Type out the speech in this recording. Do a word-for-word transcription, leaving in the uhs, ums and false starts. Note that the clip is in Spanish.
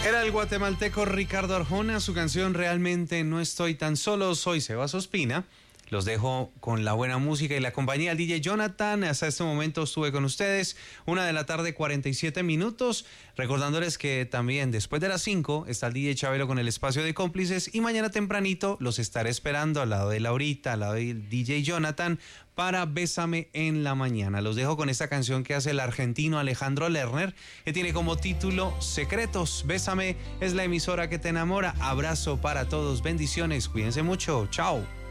Era el guatemalteco Ricardo Arjona, su canción Realmente no estoy tan solo, soy Sebas Ospina. Los dejo con la buena música y la compañía del D J Jonathan. Hasta este momento estuve con ustedes, una de la tarde, cuarenta y siete minutos. Recordándoles que también después de las cinco está el D J Chabelo con el espacio de cómplices. Y mañana tempranito los estaré esperando al lado de Laurita, al lado del D J Jonathan, para Bésame en la mañana. Los dejo con esta canción que hace el argentino Alejandro Lerner, que tiene como título Secretos. Bésame es la emisora que te enamora. Abrazo para todos, bendiciones, cuídense mucho, chao.